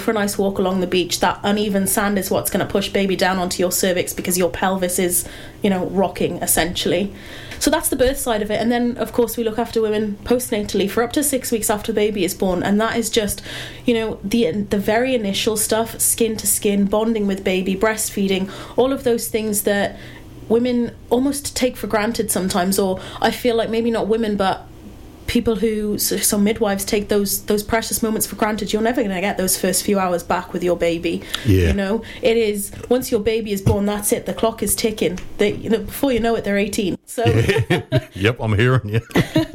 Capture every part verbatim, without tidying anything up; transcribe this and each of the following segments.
for a nice walk along the beach, that uneven sand is what's going to push baby down onto your cervix because your pelvis is, you know, rocking essentially. So that's the birth side of it. And then, of course, we look after women postnatally for up to six weeks after the baby is born. And that is just, you know, the the very initial stuff, skin to skin, bonding with baby, breastfeeding, all of those things that women almost take for granted sometimes. Or I feel like maybe not women, but people who, so some midwives take those those precious moments for granted. You're never going to get those first few hours back with your baby. Yeah. You know, it is, once your baby is born, that's it. The clock is ticking. They, you know, before you know it, they're eighteen. So, yeah. Yep, I'm hearing you.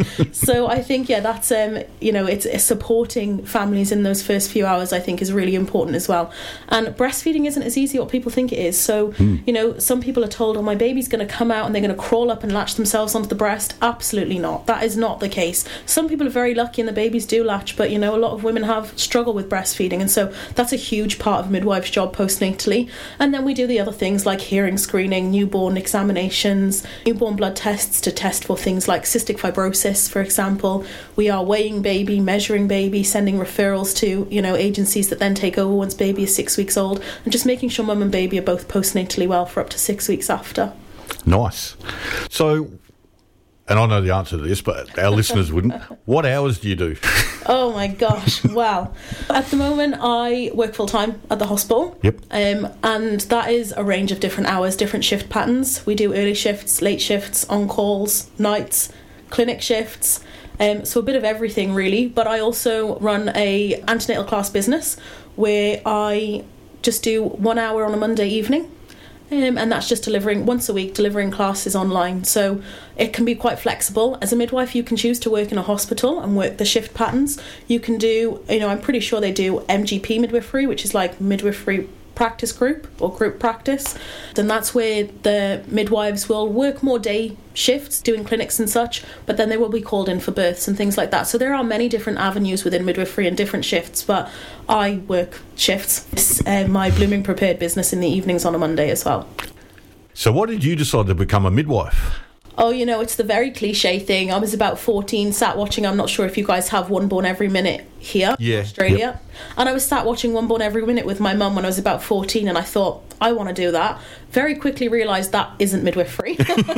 So I think, yeah, that's, um, you know, it's, it's supporting families in those first few hours, I think, is really important as well. And breastfeeding isn't as easy what people think it is. So, mm. you know, some people are told, oh, my baby's going to come out and they're going to crawl up and latch themselves onto the breast. Absolutely not. That is not the case. Some people are very lucky and the babies do latch, but, you know, a lot of women have struggle with breastfeeding. And so that's a huge part of a midwife's job postnatally. And then we do the other things like hearing screening, newborn examinations, newborn blood tests to test for things like cystic fibrosis, for example. We are weighing baby, measuring baby, sending referrals to, you know, agencies that then take over once baby is six weeks old, and just making sure mum and baby are both postnatally well for up to six weeks after. Nice. So, and I know the answer to this, but our listeners wouldn't. What hours do you do? Oh my gosh. Well, at the moment I work full time at the hospital. Yep. Um, and that is a range of different hours, different shift patterns. We do early shifts, late shifts, on calls, nights, clinic shifts. Um, so a bit of everything really. But I also run a antenatal class business where I just do one hour on a Monday evening. Um, and that's just delivering once a week, delivering classes online. So it can be quite flexible. As a midwife, you can choose to work in a hospital and work the shift patterns. You can do, you know, I'm pretty sure they do M G P midwifery, which is like midwifery practice group or group practice. Then that's where the midwives will work more day shifts doing clinics and such, but then they will be called in for births and things like that. So there are many different avenues within midwifery and different shifts, but I work shifts. It's uh, my Blooming Prepared business in the evenings on a Monday as well. So what did you decide to become a midwife? Oh, you know, it's the very cliche thing. I was about fourteen, sat watching, I'm not sure if you guys have One Born Every Minute here yeah, in Australia. Yep. And I was sat watching One Born Every Minute with my mum when I was about fourteen, and I thought, I want to do that. Very quickly realised that isn't midwifery.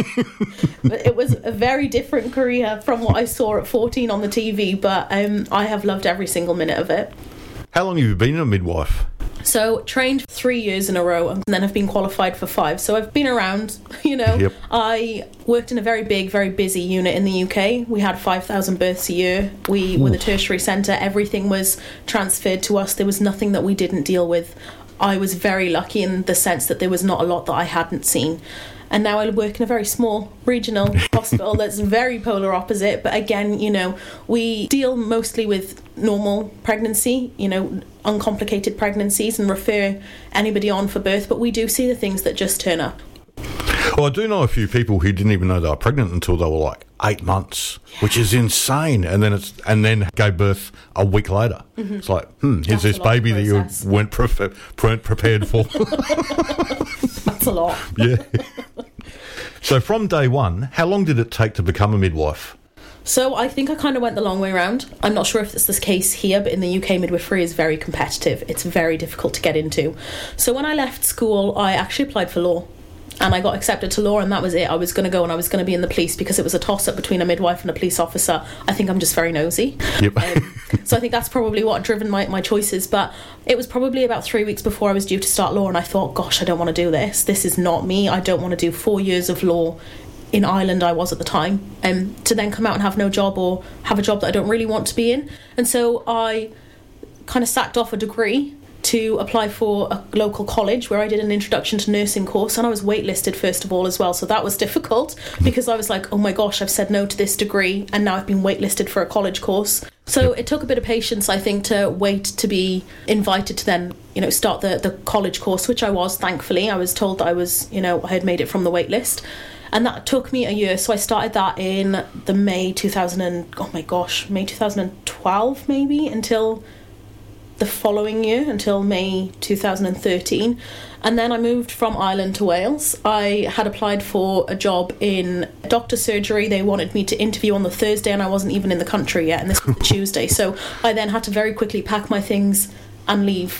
But it was a very different career from what I saw at fourteen on the T V, but um, I have loved every single minute of it. How long have you been a midwife? So trained three years in a row and then have been qualified for five. So I've been around, you know. Yep. I worked in a very big, very busy unit in the U K. We had five thousand births a year. We Ooh. were the tertiary centre. Everything was transferred to us. There was nothing that we didn't deal with. I was very lucky in the sense that there was not a lot that I hadn't seen. And now I work in a very small regional hospital that's very polar opposite. But again, you know, we deal mostly with normal pregnancy, you know, uncomplicated pregnancies and refer anybody on for birth. But we do see the things that just turn up. Well, I do know a few people who didn't even know they were pregnant until they were like eight months, yeah. which is insane. And then it's and then gave birth a week later. Mm-hmm. It's like, hmm, here's That's this baby that you weren't, pre- weren't prepared for. That's a lot. Yeah. So from day one, how long did it take to become a midwife? So I think I kind of went the long way around. I'm not sure if it's the case here, but in the U K, midwifery is very competitive. It's very difficult to get into. So when I left school, I actually applied for law. And I got accepted to law, and that was it. I was going to go and I was going to be in the police because it was a toss-up between a midwife and a police officer. I think I'm just very nosy. Yep. Um, so I think that's probably what driven my, my choices. But it was probably about three weeks before I was due to start law, and I thought, gosh, I don't want to do this. This is not me. I don't want to do four years of law in Ireland I was at the time, um, to then come out and have no job or have a job that I don't really want to be in. And so I kind of sacked off a degree to apply for a local college where I did an introduction to nursing course, and I was waitlisted first of all as well, so that was difficult because I was like, oh my gosh, I've said no to this degree and now I've been waitlisted for a college course. So it took a bit of patience, I think, to wait to be invited to then, you know, start the, the college course, which I was, thankfully. I was told that I was, you know, I had made it from the waitlist. And that took me a year, so I started that in the May two thousand, oh my gosh, May two thousand twelve maybe, until the following year, until May two thousand thirteen. And then I moved from Ireland to Wales. I had applied for a job in doctor surgery. They wanted me to interview on the Thursday and I wasn't even in the country yet, and this was the Tuesday. So I then had to very quickly pack my things and leave